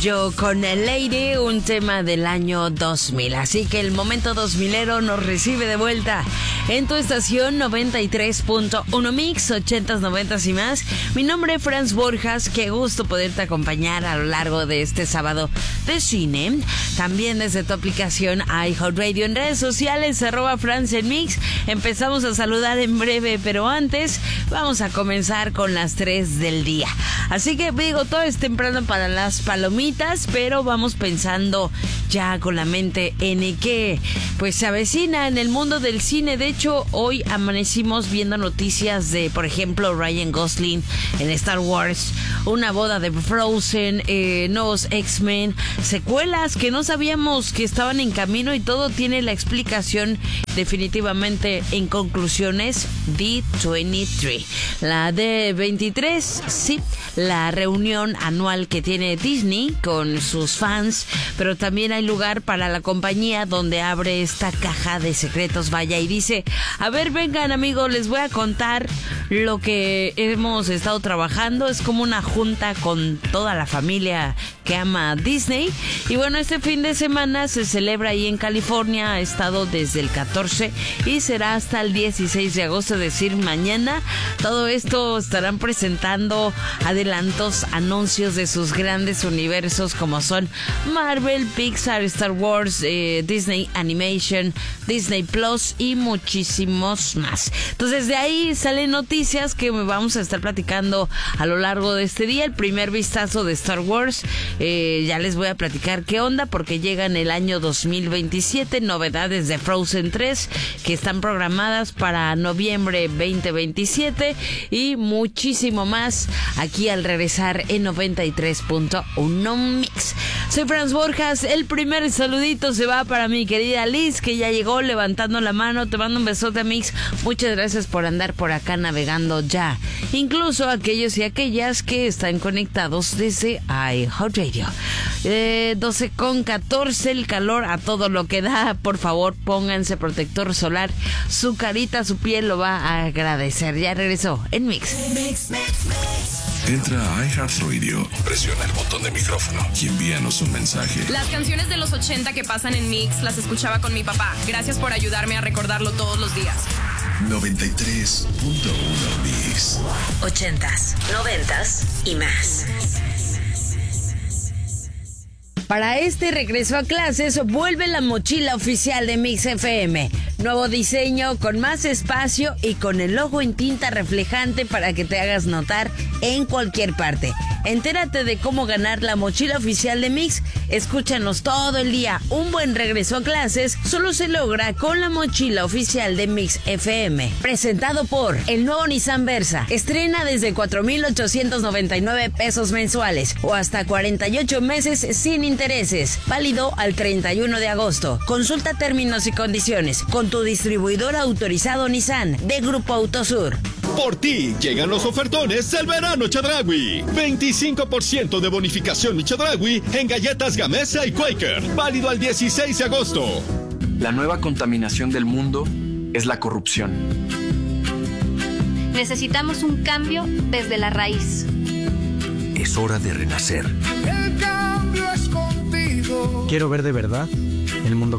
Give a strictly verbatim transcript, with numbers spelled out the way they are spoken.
Yo con el Lady, un tema del año dos mil. Así que el momento dos milero nos recibe de vuelta en tu estación noventa y tres punto uno Mix, ochentas, noventas y más. Mi nombre es Franz Borjas, qué gusto poderte acompañar a lo largo de este sábado de cine. También desde tu aplicación iHeartRadio, en redes sociales, arroba Franz en Mix. Empezamos a saludar en breve, pero antes vamos a comenzar con las tres del día. Así que digo, todo es temprano para las palomitas, pero vamos pensando ya con la mente en que pues se avecina en el mundo del cine. De hecho, hoy amanecimos viendo noticias de, por ejemplo, Ryan Gosling en Star Wars, una boda de Frozen, eh, nuevos X-Men, secuelas que no sabíamos que estaban en camino, y todo tiene la explicación definitivamente en conclusiones D veintitrés. La D veintitrés, sí, la reunión anual que tiene Disney con sus fans, pero también hay lugar para la compañía donde abre esta caja de secretos, vaya, y dice: a ver, vengan amigos, les voy a contar lo que hemos estado trabajando. Es como una junta con toda la familia que ama a Disney. Y bueno, este fin de semana se celebra ahí en California. Ha estado desde el catorce y será hasta el dieciséis de agosto, es decir, mañana. Todo esto estarán presentando adelantos, anuncios de sus grandes universos como son Marvel, Pixar, Star Wars, eh, Disney Animation, Disney Plus y muchísimos más. Entonces de ahí salen noticias que vamos a estar platicando a lo largo de este día. El primer vistazo de Star Wars, eh, ya les voy a platicar qué onda, porque llega en el año dos mil veintisiete. Novedades de Frozen tres que están programadas para noviembre veinte veintisiete y muchísimo más aquí al regresar en noventa y tres punto uno Mix. Soy Franz Borjas. El primer saludito se va para mi querida Liz, que ya llegó levantando la mano. Te mando un besote, Mix. Muchas gracias por andar por acá navegando ya. Incluso aquellos y aquellas que están conectados desde iHeartRadio. Eh, doce con catorce, el calor a todo lo que da. Por favor, pónganse protector solar. Su carita, su piel lo va a agradecer. Ya regresó en Mix. Mix, Mix, Mix. Entra a iHeartRadio, presiona el botón de micrófono y envíanos un mensaje. Las canciones de los ochenta que pasan en Mix las escuchaba con mi papá. Gracias por ayudarme a recordarlo todos los días. noventa y tres punto uno Mix. Ochentas, noventas y más. Para este regreso a clases, vuelve la mochila oficial de Mix F M. Nuevo diseño, con más espacio y con el logo en tinta reflejante para que te hagas notar en cualquier parte. Entérate de cómo ganar la mochila oficial de Mix. Escúchanos todo el día. Un buen regreso a clases solo se logra con la mochila oficial de Mix F M. Presentado por el nuevo Nissan Versa. Estrena desde cuatro mil ochocientos noventa y nueve pesos mensuales o hasta cuarenta y ocho meses sin intereses. Válido al treinta y uno de agosto. Consulta términos y condiciones con tu distribuidor autorizado Nissan de Grupo Autosur. Por ti llegan los ofertones del verano Chedraui. veinticinco por ciento de bonificación Chedraui en galletas Gamesa y Quaker. Válido al dieciséis de agosto. La nueva contaminación del mundo es la corrupción. Necesitamos un cambio desde la raíz. Es hora de renacer. El cambio es contigo. Quiero ver de verdad el mundo